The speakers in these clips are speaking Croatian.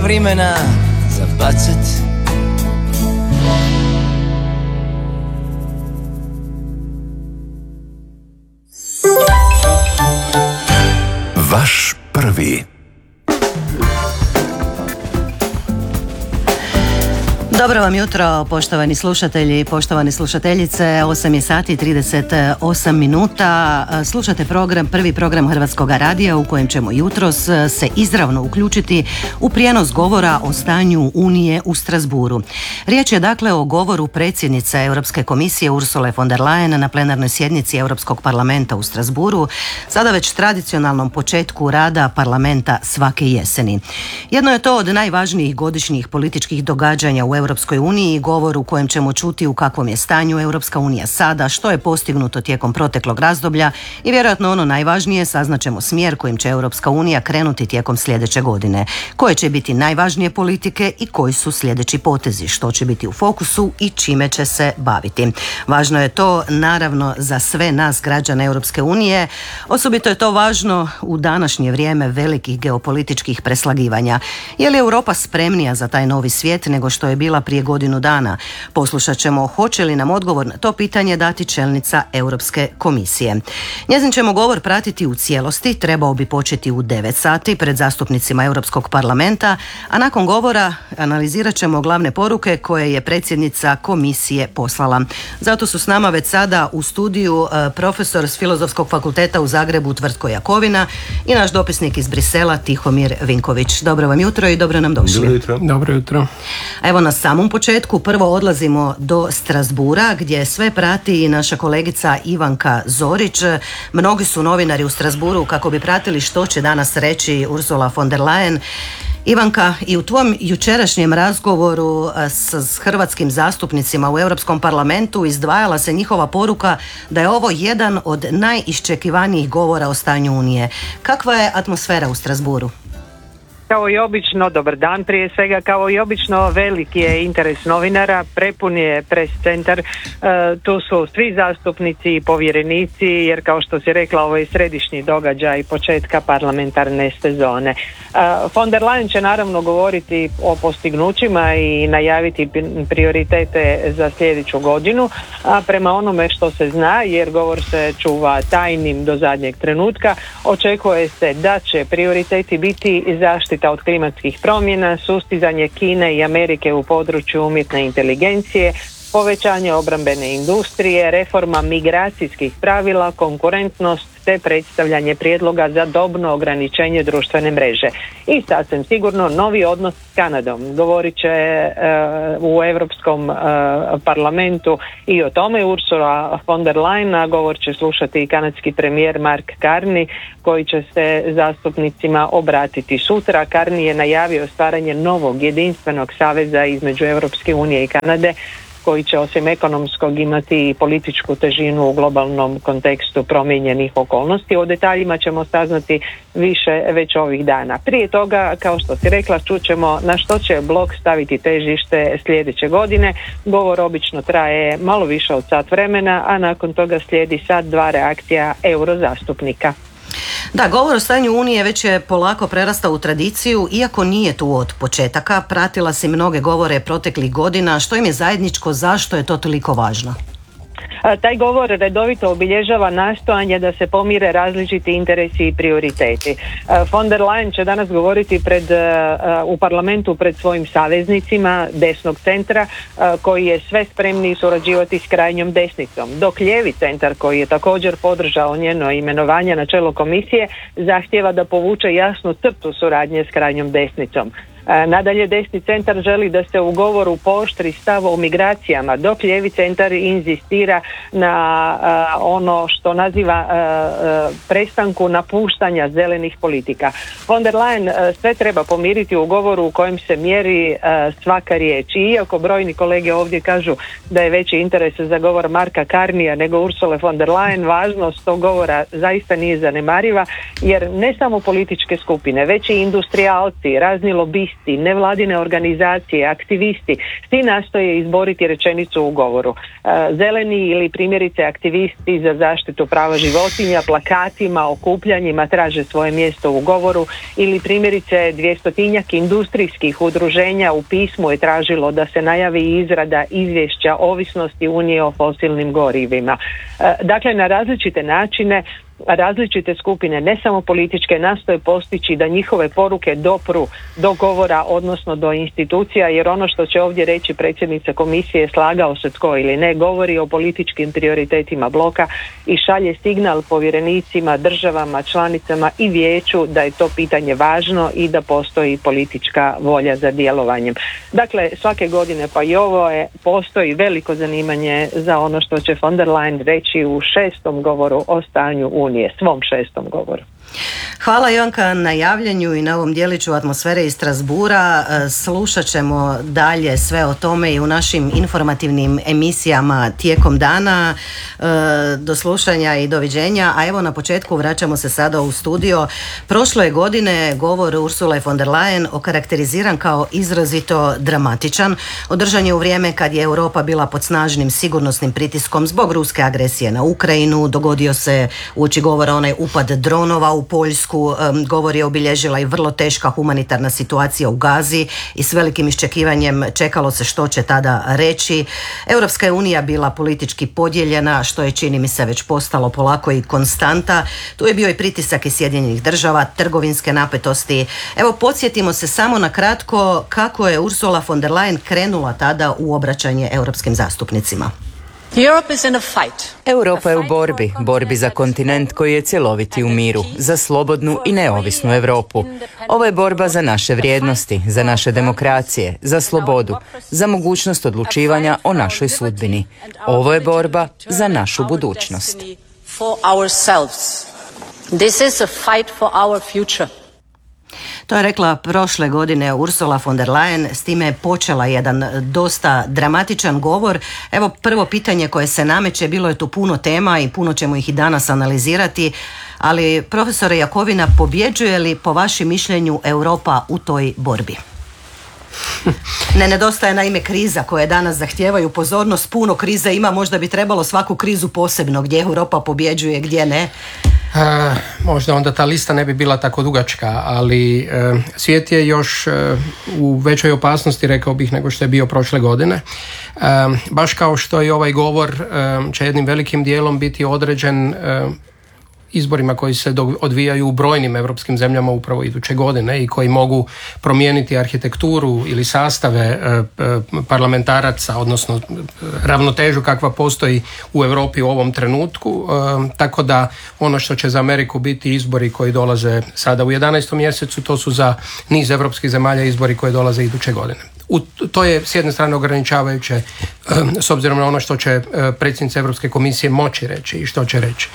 vrimena za bacat. Vaš prvi. Dobro vam jutro, poštovani slušatelji i poštovane slušateljice. 8 je sati 38 minuta. Slušate prvi program Hrvatskog radija u kojem ćemo jutros se izravno uključiti u prijenos govora o stanju Unije u Strasbourgu. Riječ je dakle o govoru predsjednice Europske komisije Ursule von der Leyen na plenarnoj sjednici Europskog parlamenta u Strasbourgu, sada već tradicionalnom početku rada parlamenta svake jeseni. Jedno je to od najvažnijih godišnjih političkih događanja u Europskoj uniji, govor u kojem ćemo čuti u kakvom je stanju Europska unija sada, što je postignuto tijekom proteklog razdoblja i vjerojatno ono najvažnije, saznaćemo smjer kojim će Europska unija krenuti tijekom sljedeće godine. Koje će biti najvažnije politike i koji su sljedeći potezi, što će biti u fokusu i čime će se baviti. Važno je to naravno za sve nas građane Europske unije, osobito je to važno u današnje vrijeme velikih geopolitičkih preslagivanja. Je li Europa spremnija za taj novi svijet nego što je bila prije godinu dana? Poslušat ćemo hoće li nam odgovor na to pitanje dati čelnica Europske komisije. Njezin ćemo govor pratiti u cijelosti, trebao bi početi u 9 sati pred zastupnicima Europskog parlamenta, a nakon govora analizirat ćemo glavne poruke koje je predsjednica komisije poslala. Zato su s nama već sada u studiju profesor s Filozofskog fakulteta u Zagrebu Tvrtko Jakovina i naš dopisnik iz Brisela Tihomir Vinković. Dobro vam jutro i dobro nam došli. Dobro jutro. Dobro jutro. Evo na samom početku prvo odlazimo do Strasbourga gdje sve prati i naša kolegica Ivanka Zorić. Mnogi su novinari u Strasbourgu kako bi pratili što će danas reći Ursula von der Leyen. Ivanka, i u tvom jučerašnjem razgovoru s hrvatskim zastupnicima u Europskom parlamentu izdvajala se njihova poruka da je ovo jedan od najiščekivanijih govora o stanju Unije. Kakva je atmosfera u Strasbourgu? Kao i obično, dobar dan prije svega, kao i obično veliki je interes novinara, prepun je pres centar, tu su svi zastupnici i povjerenici jer kao što si rekla ovo je središnji događaj početka parlamentarne sezone. Von der Leyen će naravno govoriti o postignućima i najaviti prioritete za sljedeću godinu, a prema onome što se zna, jer govor se čuva tajnim do zadnjeg trenutka, očekuje se da će prioriteti biti zaštita od klimatskih promjena, sustizanje Kine i Amerike u području umjetne inteligencije, povećanje obrambene industrije, reforma migracijskih pravila, konkurentnost te predstavljanje prijedloga za dobno ograničenje društvene mreže. I sasvim sigurno novi odnos s Kanadom. Govorit će u Europskom parlamentu i o tome Ursula von der Leyen, a govor će slušati i kanadski premijer Mark Carney koji će se zastupnicima obratiti sutra. Carney je najavio stvaranje novog jedinstvenog saveza između Europske unije i Kanade koji će osim ekonomskog imati i političku težinu u globalnom kontekstu promijenjenih okolnosti. O detaljima ćemo saznati više već ovih dana. Prije toga, kao što si rekla, čućemo na što će blok staviti težište sljedeće godine. Govor obično traje malo više od sat vremena, a nakon toga slijedi sat dva reakcija eurozastupnika. Da, govor o stanju Unije već je polako prerastao u tradiciju, iako nije tu od početaka. Pratila si mnoge govore proteklih godina. Što im je zajedničko, zašto je to toliko važno? Taj govor redovito obilježava nastojanje da se pomire različiti interesi i prioriteti. Von der Leyen će danas govoriti u parlamentu pred svojim saveznicima desnog centra koji je sve spremniji surađivati s krajnjom desnicom, dok lijevi centar koji je također podržao njeno imenovanje na čelo komisije zahtijeva da povuče jasnu crtu suradnje s krajnjom desnicom. Nadalje, desni centar želi da se u govoru pooštri stav o migracijama, dok lijevi centar inzistira na ono što naziva prestanku napuštanja zelenih politika. Von der Leyen sve treba pomiriti u govoru u kojem se mjeri svaka riječ. Iako brojni kolege ovdje kažu da je veći interes za govor Marka Carneya nego Ursule von der Leyen, važnost tog govora zaista nije zanemariva, jer ne samo političke skupine, već i industrijalci, razni lobisti lobbisti, nevladine organizacije, aktivisti, svi nastoje izboriti rečenicu u govoru. Zeleni ili primjerice aktivisti za zaštitu prava životinja plakatima, okupljanjima traže svoje mjesto u govoru, ili primjerice 200-tinjak industrijskih udruženja u pismu je tražilo da se najavi izrada izvješća ovisnosti Unije o fosilnim gorivima. Dakle, na različite načine različite skupine, ne samo političke, nastoje postići da njihove poruke dopru do govora, odnosno do institucija, jer ono što će ovdje reći predsjednica komisije, slagao se tko ili ne, govori o političkim prioritetima bloka i šalje signal povjerenicima, državama, članicama i vijeću da je to pitanje važno i da postoji politička volja za djelovanjem. Dakle, svake godine, pa i ovo postoji veliko zanimanje za ono što će von der Leyen reći u 6. govoru o stanju Unije, svom 6. govoru. Hvala Ivanka na javljanju i na ovom dijeliću atmosfere iz Strasbourga. Slušat ćemo dalje sve o tome i u našim informativnim emisijama tijekom dana. Do slušanja i doviđenja. A evo na početku vraćamo se sada u studio. Prošle godine govor Ursule von der Leyen okarakteriziran kao izrazito dramatičan. Održan je u vrijeme kad je Europa bila pod snažnim sigurnosnim pritiskom zbog ruske agresije na Ukrajinu. Dogodio se uoči govora onaj upad dronova u Poljsku. Govor je obilježila i vrlo teška humanitarna situacija u Gazi i s velikim iščekivanjem čekalo se što će tada reći. Europska je unija bila politički podijeljena, što je, čini mi se, već postalo polako i konstanta. Tu je bio i pritisak iz Sjedinjenih država, trgovinske napetosti. Evo, podsjetimo se samo na kratko kako je Ursula von der Leyen krenula tada u obraćanje europskim zastupnicima. Europa je u borbi za kontinent koji je cjeloviti u miru, za slobodnu i neovisnu Europu. Ovo je borba za naše vrijednosti, za naše demokracije, za slobodu, za mogućnost odlučivanja o našoj sudbini. Ovo je borba za našu budućnost. This is a fight for our future. To je rekla prošle godine Ursula von der Leyen, s time je počela jedan dosta dramatičan govor. Evo, prvo pitanje koje se nameće, bilo je tu puno tema i puno ćemo ih i danas analizirati, ali profesore Jakovina, pobjeđuje li po vašem mišljenju Europa u toj borbi? Ne nedostaje naime kriza koje danas zahtijevaju pozornost, puno kriza ima, možda bi trebalo svaku krizu posebno, gdje Europa pobjeđuje, gdje ne. Možda onda ta lista ne bi bila tako dugačka, ali svijet je još u većoj opasnosti, rekao bih, nego što je bio prošle godine. Baš kao što i ovaj govor će jednim velikim dijelom biti određen izborima koji se odvijaju u brojnim europskim zemljama upravo iduće godine i koji mogu promijeniti arhitekturu ili sastave parlamentaraca, odnosno ravnotežu kakva postoji u Europi u ovom trenutku. Tako da ono što će za Ameriku biti izbori koji dolaze sada u 11. mjesecu, to su za niz europskih zemalja izbori koji dolaze iduće godine. To je s jedne strane ograničavajuće s obzirom na ono što će predsjednica Europske komisije moći reći i što će reći.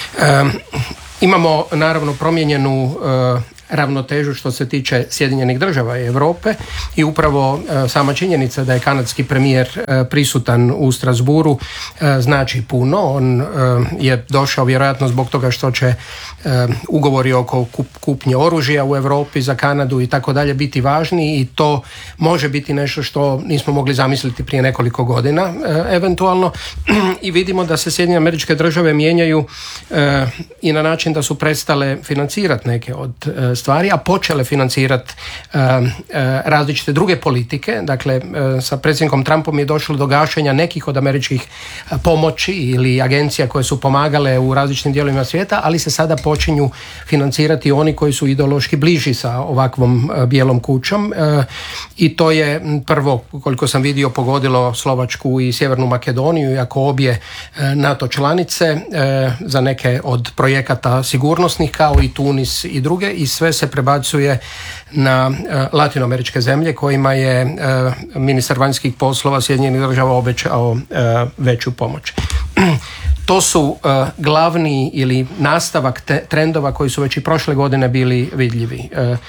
Imamo naravno promijenjenu ravnotežu što se tiče Sjedinjenih država i Europe i upravo sama činjenica da je kanadski premijer prisutan u Strasbourgu znači puno. On je došao vjerojatno zbog toga što će ugovori oko kupnje oružja u Europi za Kanadu i tako dalje biti važni i to može biti nešto što nismo mogli zamisliti prije nekoliko godina eventualno i vidimo da se Sjedinjene Američke Države mijenjaju i na način da su prestale financirati neke od stvari, a počele financirati različite druge politike. Dakle, sa predsjednikom Trumpom je došlo do gašenja nekih od američkih pomoći ili agencija koje su pomagale u različitim dijelovima svijeta, ali se sada počinju financirati oni koji su ideološki bliži sa ovakvom bijelom kućom i to je prvo, koliko sam vidio, pogodilo Slovačku i Sjevernu Makedoniju, iako obje NATO članice, za neke od projekata sigurnosnih kao i Tunis i druge, i sve se prebacuje na latinoameričke zemlje kojima je ministar vanjskih poslova Sjedinjenih država obećao veću pomoć. To su glavni ili nastavak trendova koji su već i prošle godine bili vidljivi.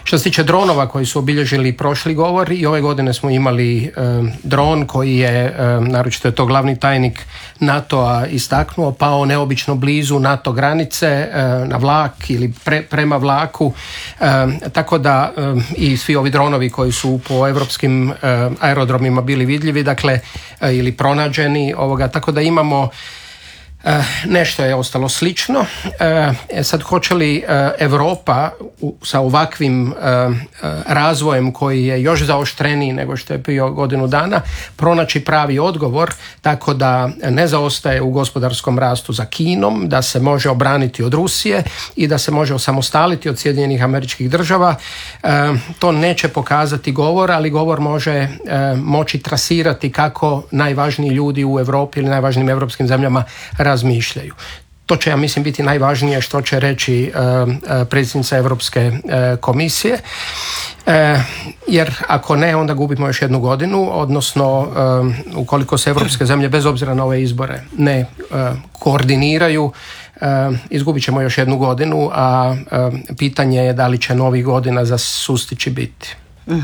Što se tiče dronova koji su obilježili prošli govor, i ove godine smo imali dron koji je, naročito je to glavni tajnik NATO-a istaknuo, pao neobično blizu NATO granice na vlak ili prema vlaku, tako da i svi ovi dronovi koji su po europskim aerodromima bili vidljivi, dakle, ili pronađeni, tako da imamo nešto je ostalo slično. Sad, hoće li Europa sa ovakvim razvojem koji je još zaoštreniji nego što je bio godinu dana pronaći pravi odgovor, tako da ne zaostaje u gospodarskom rastu za Kinom, da se može obraniti od Rusije i da se može osamostaliti od Sjedinjenih Američkih Država. To neće pokazati govor, ali govor može moći trasirati kako najvažniji ljudi u Europi ili najvažnijim europskim zemljama razmišljaju. To će, ja mislim, biti najvažnije što će reći predsjednica Europske komisije, jer ako ne, onda gubimo još jednu godinu, odnosno ukoliko se europske zemlje bez obzira na ove izbore ne koordiniraju, izgubit ćemo još jednu godinu, a pitanje je da li će novih godina za sustići biti.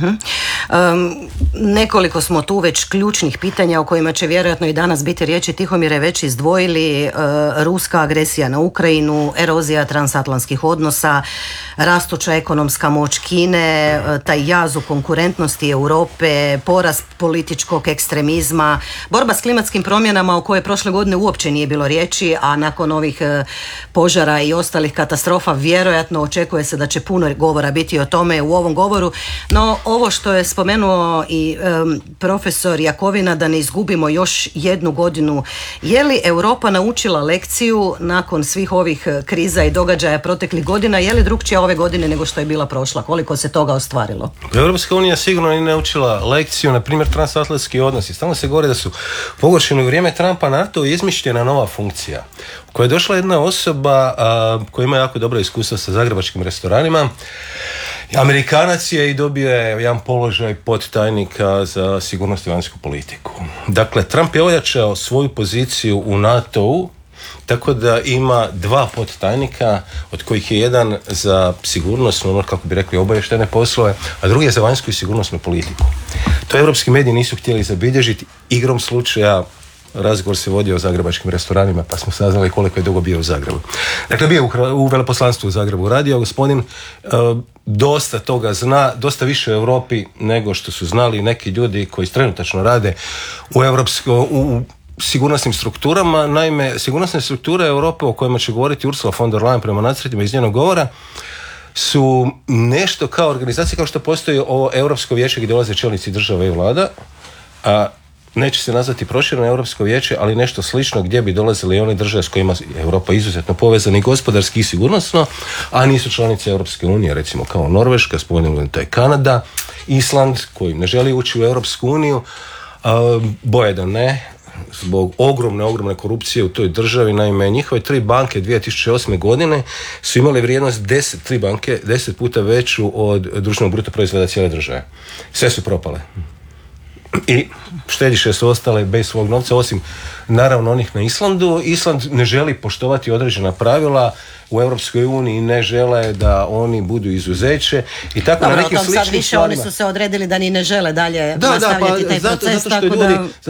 Nekoliko smo tu već ključnih pitanja o kojima će vjerojatno i danas biti riječi. Tihomir je već izdvojili ruska agresija na Ukrajinu, erozija transatlantskih odnosa, rastuća ekonomska moć Kine, taj jaz u konkurentnosti Europe, porast političkog ekstremizma, borba s klimatskim promjenama o kojoj prošle godine uopće nije bilo riječi, a nakon ovih požara i ostalih katastrofa vjerojatno očekuje se da će puno govora biti o tome u ovom govoru. No, ovo što je spomenuo i profesor Jakovina, da ne izgubimo još jednu godinu, je li Europa naučila lekciju nakon svih ovih kriza i događaja proteklih godina, je li drukčija ove godine nego što je bila prošla? Koliko se toga ostvarilo? Europska unija sigurno nije naučila lekciju, na primjer transatlantski odnosi. Stalno se govori da su pogoršeni u vrijeme Trumpa NATO izmišljena nova funkcija, u kojoj je došla jedna osoba koja ima jako dobro iskustvo sa zagrebačkim restoranima. Amerikanac je i dobio je jedan položaj podtajnika za sigurnost i vanjsku politiku. Dakle, Trump je ojačao svoju poziciju u NATO-u, tako da ima 2 podtajnika, od kojih je jedan za sigurnosnu, kako bi rekli, obavještajne poslove, a drugi je za vanjsku i sigurnosnu politiku. To evropski mediji nisu htjeli zabilježiti. Igrom slučaja razgovor se vodio o zagrebačkim restoranima, pa smo saznali koliko je dugo bio u Zagrebu. Dakle, bio u veleposlanstvu u Zagrebu radio, gospodin dosta toga zna, dosta više u Europi nego što su znali neki ljudi koji trenutačno rade u sigurnosnim strukturama. Naime, sigurnosne strukture Europe o kojima će govoriti Ursula von der Leyen prema nacrtima iz njenog govora su nešto kao organizacija kao što postoji ovo Europsko vijeće gdje dolaze čelnici država i vlada, a neće se nazvati prošireno Europsko vijeće, ali nešto slično gdje bi dolazili i one države s kojima je Europa izuzetno povezana i gospodarski i sigurnosno, a nisu članice Europske unije, recimo kao Norveška, spomenuta je Kanada, Island koji ne želi ući u Europsku uniju, boje da ne, zbog ogromne korupcije u toj državi. Naime, njihove 3 banke 2008. godine su imale vrijednost 10 puta veću od društvenog bruto proizvoda cijele države. Sve su propale. I štediše su ostale bez svog novca, osim naravno onih na Islandu. Island ne želi poštovati određena pravila u Europskoj uniji, ne žele da oni budu izuzeće i tako. Dobro, na nekim sličnim sad više stvarima. Oni su se odredili da ni ne žele dalje nastavljati taj proces. Zato što ljudi